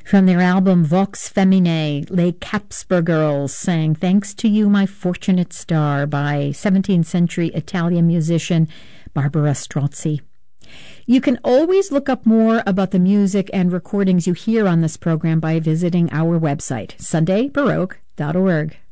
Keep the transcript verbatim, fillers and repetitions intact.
From their album Vox Feminae, Les Capsper Girls sang Thanks to You, My Fortunate Star by seventeenth century Italian musician Barbara Strozzi. You can always look up more about the music and recordings you hear on this program by visiting our website, sunday baroque dot org.